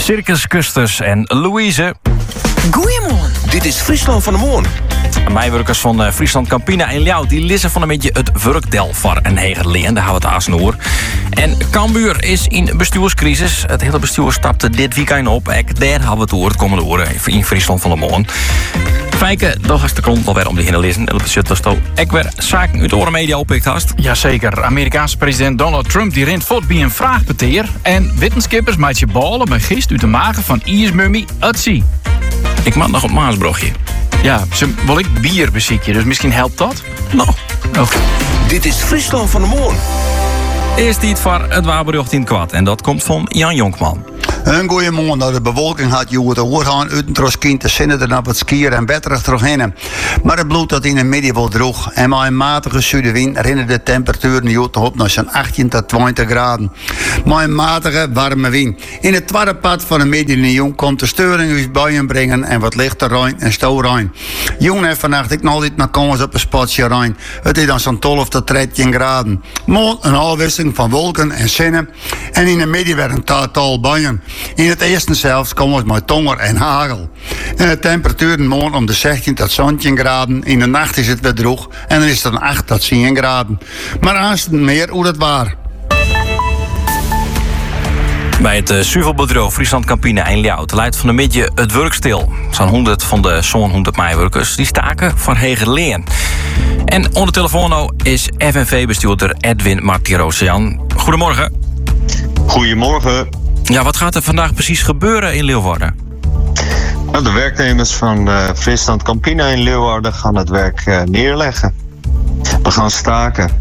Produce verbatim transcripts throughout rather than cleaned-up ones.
Circus Custers en Louise. Goeiemorgen. Dit is Friesland van de Moon. Mijwerkers van uh, Friesland Campina en Ljouwt die lissen van een beetje het werkdel voor een hegerleen. Daar houden we het aansnoer. En Cambuur is in bestuurscrisis. Het hele bestuur stapte dit weekend op. Ek, daar hebben we het over het komende oren in Friesland van de Moon. Fijke, dan gaat de klont alweer om die heen lezen. En op het was toch ik weer zaken uit de oren media oppikt hast. Jazeker. Amerikaanse president Donald Trump die rent voort bij een vraagpeteer. En wetenskippers maakt je ballen met gist uit de magen van ijsmummy Utsi. Ik maak nog op Maasbrugje. Ja, ze wil ik bier bezieken, dus misschien helpt dat? Nou, oké. Okay. Dit is Friesland van de Moon. Eerst iets voor het waarbericht in het kwad. En dat komt van Jan Jonkman. Een goeie morgen. De bewolking had je het oorgaan uit een te zinnen dan op het skiën en beter terughinnen. Maar het bloed dat in de midden wel droeg. En met een matige zuidenwind rennen de temperaturen niet op naar zo'n achttien tot twintig graden. Met een matige warme wind. In het tweede pad van de midden in jong komt de steuring uit buien brengen en wat lichter ruim en stoorruim. Jong en vannacht ik nog niet naar komens op een spotje ruim. Het is dan zo'n twaalf tot dertien graden. Morgen een afwisseling van wolken en zinnen. En in de midden weer een taal buien. In het eerste zelfs komen het met tonger en hagel. En de temperaturen morgen om de zestien tot zeventien graden. In de nacht is het weer droog en dan is het dan acht tot tien graden. Maar aanstonds meer hoe dat waar. Bij het uh, Suvelbedrijf Friesland Campina en Ljouwt leidt van de midje het werk stil. Zo'n honderd van de zo'n honderd mijwerkers die staken van hegerleen. En onder de telefoon is F N V-bestuurder Edwin Martirosian. Goedemorgen. Goedemorgen. Ja, wat gaat er vandaag precies gebeuren in Leeuwarden? Nou, de werknemers van uh, Friesland Campina in Leeuwarden gaan het werk uh, neerleggen. We gaan staken.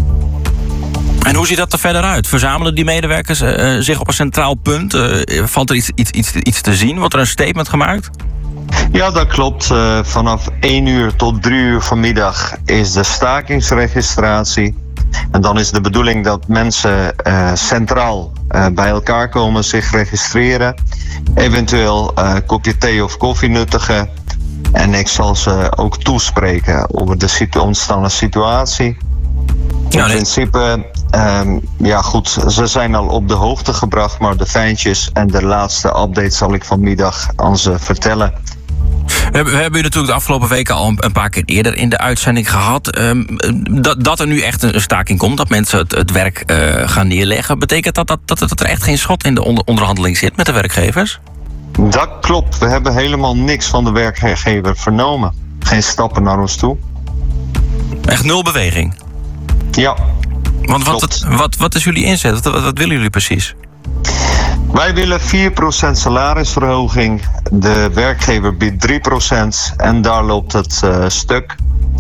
En hoe ziet dat er verder uit? Verzamelen die medewerkers uh, zich op een centraal punt? Uh, valt er iets, iets, iets, iets te zien? Wordt er een statement gemaakt? Ja, dat klopt. Uh, vanaf één uur tot drie uur vanmiddag is de stakingsregistratie. En dan is de bedoeling dat mensen uh, centraal uh, bij elkaar komen, zich registreren. Eventueel een uh, kopje thee of koffie nuttigen. En ik zal ze ook toespreken over de situ- ontstaande situatie. In ja, principe, um, ja goed, ze zijn al op de hoogte gebracht, maar de feintjes en de laatste update zal ik vanmiddag aan ze vertellen. We hebben, we hebben u natuurlijk de afgelopen weken al een paar keer eerder in de uitzending gehad. Um, dat, dat er nu echt een staking komt, dat mensen het, het werk uh, gaan neerleggen. Betekent dat dat, dat dat er echt geen schot in de onder, onderhandeling zit met de werkgevers? Dat klopt. We hebben helemaal niks van de werkgever vernomen. Geen stappen naar ons toe. Echt nul beweging? Ja. Want wat, wat, wat, wat is jullie inzet? Wat, wat willen jullie precies? Wij willen vier procent salarisverhoging. De werkgever biedt drie procent en daar loopt het uh, stuk.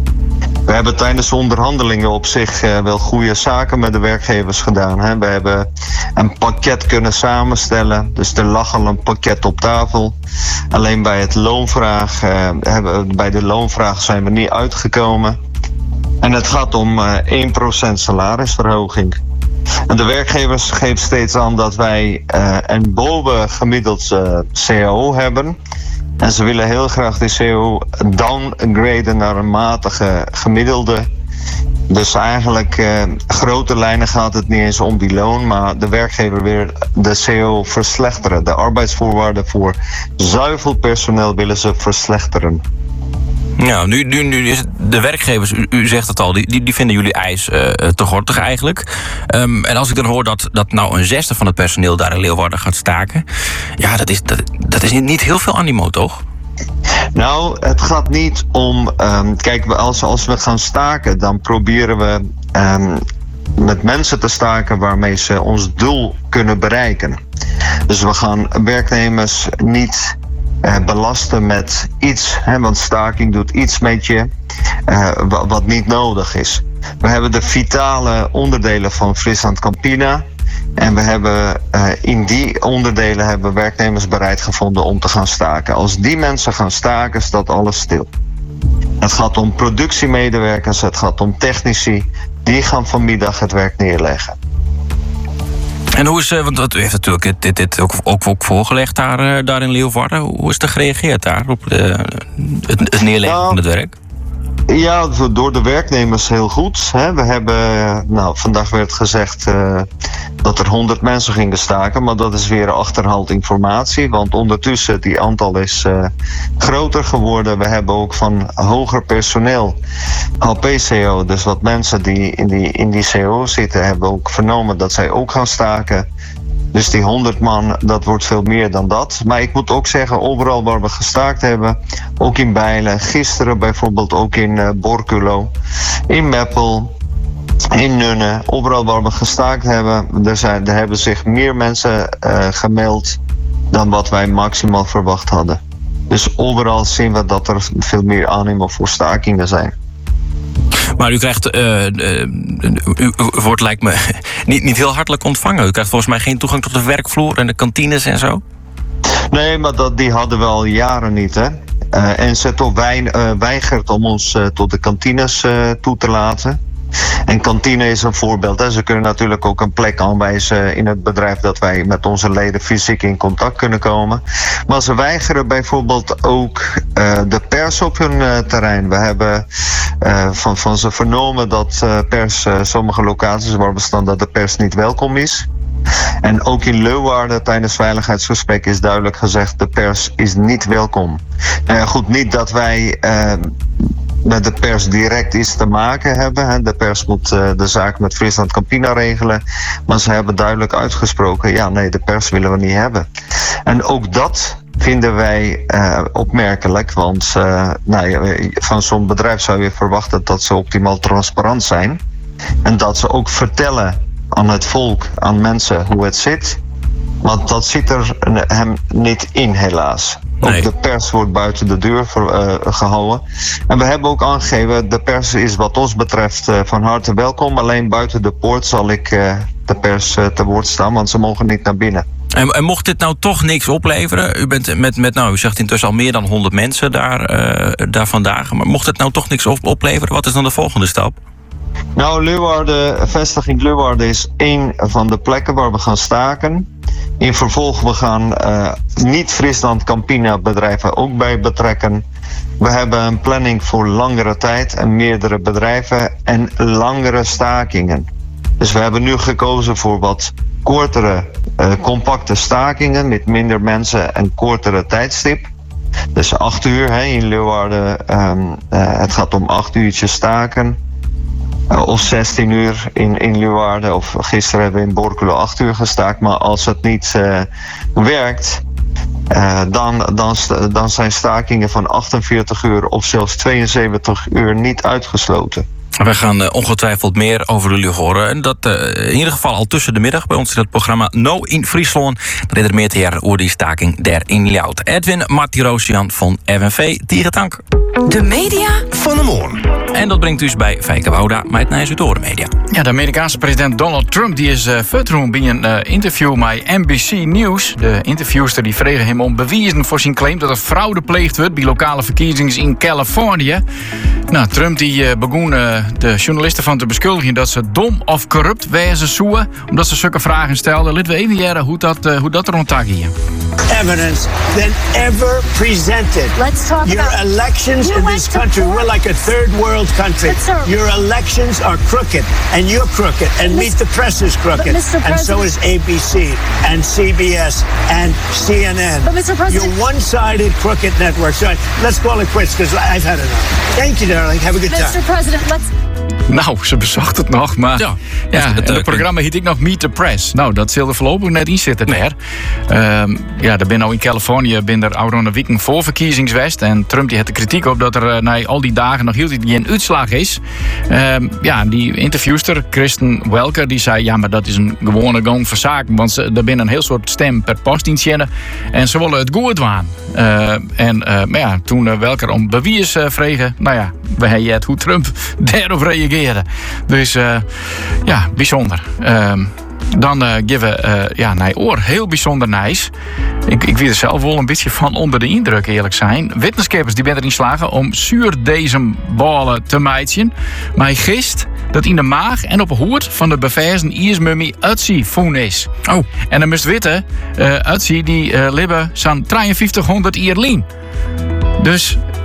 We hebben tijdens de onderhandelingen op zich uh, wel goede zaken met de werkgevers gedaan. Hè. We hebben een pakket kunnen samenstellen. Dus er lag al een pakket op tafel. Alleen bij, het loonvraag, uh, hebben, bij de loonvraag zijn we niet uitgekomen. En het gaat om uh, één procent salarisverhoging. En de werkgevers geven steeds aan dat wij uh, een bovengemiddeld uh, C A O hebben. En ze willen heel graag die C A O downgraden naar een matige gemiddelde. Dus eigenlijk, uh, grote lijnen gaat het niet eens om die loon, maar de werkgever wil de C A O verslechteren. De arbeidsvoorwaarden voor zuivelpersoneel willen ze verslechteren. Ja, nu, nu, nu is het de werkgevers, u, u zegt het al, die, die vinden jullie eis uh, te gortig eigenlijk. Um, en als ik dan hoor dat, dat nou een zesde van het personeel daar in Leeuwarden gaat staken, ja, dat is, dat, dat is niet heel veel animo, toch? Nou, het gaat niet om... Um, kijk, als, als we gaan staken, dan proberen we um, met mensen te staken waarmee ze ons doel kunnen bereiken. Dus we gaan werknemers niet uh, belasten met iets, hè, want staking doet iets met je uh, wat niet nodig is. We hebben de vitale onderdelen van Friesland Campina. En we hebben uh, in die onderdelen hebben werknemers bereid gevonden om te gaan staken. Als die mensen gaan staken, staat alles stil. Het gaat om productiemedewerkers, het gaat om technici. Die gaan vanmiddag het werk neerleggen. En hoe is, want u heeft natuurlijk dit, dit ook, ook, ook voorgelegd daar, daar in Leeuwarden. Hoe is er gereageerd daar op de, het, het neerleggen nou, van het werk? Ja, door de werknemers heel goed. Hè. We hebben, nou, vandaag werd gezegd uh, dat er honderd mensen gingen staken, maar dat is weer achterhaald informatie, want ondertussen die aantal is uh, groter geworden. We hebben ook van hoger personeel, L P C O, dus wat mensen die in die, in die C O zitten, hebben ook vernomen dat zij ook gaan staken. Dus die honderd man, dat wordt veel meer dan dat. Maar ik moet ook zeggen, overal waar we gestaakt hebben, ook in Bijlen, gisteren bijvoorbeeld ook in uh, Borculo, in Meppel, in Nunnen, overal waar we gestaakt hebben, er, zijn, er hebben zich meer mensen uh, gemeld dan wat wij maximaal verwacht hadden. Dus overal zien we dat er veel meer animo voor stakingen zijn. Maar u krijgt, uh, uh, u, u wordt lijkt me niet, niet heel hartelijk ontvangen. U krijgt volgens mij geen toegang tot de werkvloer en de kantines en zo? Nee, maar dat, die hadden we al jaren niet, hè. Uh, N Z O wij, uh, weigert om ons uh, tot de kantines uh, toe te laten. En kantine is een voorbeeld. Hè. Ze kunnen natuurlijk ook een plek aanwijzen in het bedrijf dat wij met onze leden fysiek in contact kunnen komen. Maar ze weigeren bijvoorbeeld ook uh, de pers op hun uh, terrein. We hebben uh, van, van ze vernomen dat uh, pers, uh, sommige locaties waar we staan, dat de pers niet welkom is. En ook in Leeuwarden tijdens veiligheidsgesprek is duidelijk gezegd, de pers is niet welkom. Uh, goed, niet dat wij uh, met de pers direct iets te maken hebben. Hè. De pers moet uh, de zaak met Friesland Campina regelen. Maar ze hebben duidelijk uitgesproken, ja nee, de pers willen we niet hebben. En ook dat vinden wij uh, opmerkelijk. Want uh, nou, van zo'n bedrijf zou je verwachten dat ze optimaal transparant zijn. En dat ze ook vertellen aan het volk, aan mensen hoe het zit. Want dat zit er hem niet in, helaas. Nee. Ook de pers wordt buiten de deur voor, uh, gehouden. En we hebben ook aangegeven, de pers is wat ons betreft uh, van harte welkom. Alleen buiten de poort zal ik uh, de pers uh, te woord staan, want ze mogen niet naar binnen. En, en mocht dit nou toch niks opleveren? U bent met, met nou, u zegt intussen al meer dan honderd mensen daar, uh, daar vandaag. Maar mocht het nou toch niks op, opleveren, wat is dan de volgende stap? Nou, Leeuwarden, vestiging Leeuwarden is één van de plekken waar we gaan staken. In vervolg we gaan uh, niet-Friesland Campina bedrijven ook bij betrekken. We hebben een planning voor langere tijd en meerdere bedrijven en langere stakingen. Dus we hebben nu gekozen voor wat kortere, uh, compacte stakingen met minder mensen en kortere tijdstip. Dus acht uur hè, in Leeuwarden. Um, uh, het gaat om acht uurtjes staken. Uh, of zestien uur in, in Leeuwarden. Of gisteren hebben we in Borculo acht uur gestaakt. Maar als het niet uh, werkt, uh, dan, dan, dan zijn stakingen van achtenveertig uur of zelfs tweeënzeventig uur niet uitgesloten. We gaan uh, ongetwijfeld meer over jullie horen. En dat uh, in ieder geval al tussen de middag bij ons in het programma No in Friesland. Dan is er meer te jaren over die staking der in Ljout. Edwin Martirosian van R N V Tierentank. De media van de morgen. En dat brengt dus bij Fijke Wouda met naar de media. Ja, de Amerikaanse president Donald Trump die is uh, vertroond bij een uh, interview met N B C News. De interviewster die vreeg hem om bewijzen voor zijn claim dat er fraude pleegd wordt bij lokale verkiezingen in Californië. Nou, Trump die uh, begon uh, de journalisten van te beschuldigen dat ze dom of corrupt wezen zoeken, omdat ze zulke vragen stelden. Laten we even jaren hoe dat, uh, hoe dat er ontak hier. Evidence than ever presented. Let's talk Your about elections in this country, we're like a third world country. Your elections are crooked, and you're crooked, and Meet the Press is crooked, and so is A B C, and C B S, and C N N. But Mister President, you're one-sided crooked network. So let's call it quits, because I've had enough. Thank you, darling. Have a good time. Mister President, let's... Nou, ze bezocht het nog, maar ja, ja het, het, het programma heet ik nog Meet the Press. Nou, dat zal er voorlopig net in zitten daar. Um, ja, er ben nou in Californië ben er al een week voor verkiezingswest. En Trump die had de kritiek op dat er uh, na al die dagen nog heel geen uitslag is. Um, ja, die interviewster, Kristen Welker, die zei... ja, maar dat is een gewone gang van zaken. Want ze, er ben een heel soort stem per post in China. En ze willen het goed doen. Uh, en uh, maar ja, toen uh, Welker om bewijs uh, vregen... nou ja, we hebben het hoe Trump daarop reageerde. Dus uh, ja, bijzonder. Uh, dan uh, geven we uh, ja, naar oor heel bijzonder nice. Ik, ik weet er zelf wel een beetje van onder de indruk, eerlijk zijn. Wetenschappers die ben erin slagen om zuurdesemballen te maaien. Maar gist dat in de maag en op het hoed van de bevezen iersmummie Utsi voen is. Oh. En dan moest weten, uh, Utsi die uh, libben zo'n vijftienhonderd ierlien. Dus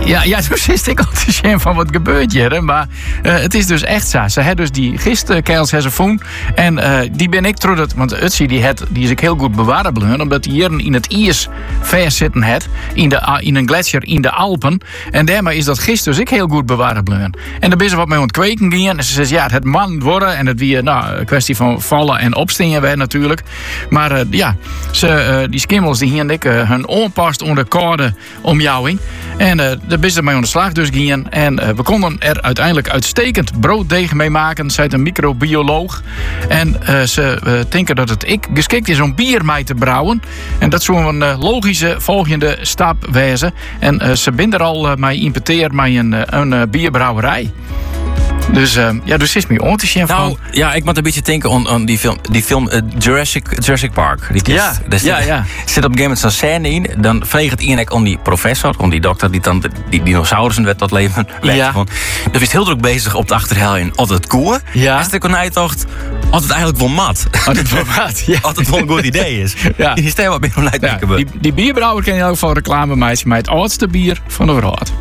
Ja, ja, toen wist ik altijd geen van wat gebeurt hier. Hè? Maar uh, het is dus echt zo. Ze hebben dus die gistkerels hebben ze voen. En uh, die ben ik terug dat, want Utsi die, het, die is ik heel goed bewaren, omdat die hier in het ijs ver zitten het, in, de, in een gletsjer in de Alpen. En daarmee is dat gisteren dus ik heel goed bewaren. En daar ben ze wat mee aan het kweken gaan. En ze zegt ja, het man worden en het weer nou, een kwestie van vallen en opstingen weer natuurlijk. Maar uh, ja, ze, uh, die skimmels die hier en ik uh, hun onpast onder koude omjouwing. En uh, daar ben ze mee aan de slag dus gaan. En uh, we konden er uiteindelijk uitstekend brooddeeg mee maken. Zij is een microbioloog. En uh, ze uh, denken dat het ik geschikt is om bier mee te brouwen. En dat zou een uh, logische volgende stap wezen. En uh, ze zijn er al uh, mee importeerd met een, uh, een uh, bierbrouwerij. Dus uh, ja, dus is me ontezien van. Nou, ja, ik moet een beetje denken aan, aan die film, die film uh, Jurassic, Jurassic Park. Die kist, ja, daar zit, ja, ja. zit op een gegeven moment zo'n scène in. Dan vreeg het Ian aan die professor, aan die dokter die dan de, die dinosaurussen werd tot leven wekt. Ja. Dan is heel druk bezig op de achterhel in altijd koe. Ja. En toen hij dacht, als het eigenlijk wel mat. Als het wel mat, ja. Als het wel een goed idee is. Ja. Die stel wat meer om ja, die, die bierbrouwer kan in elk geval reclame maken met het oudste bier van de wereld.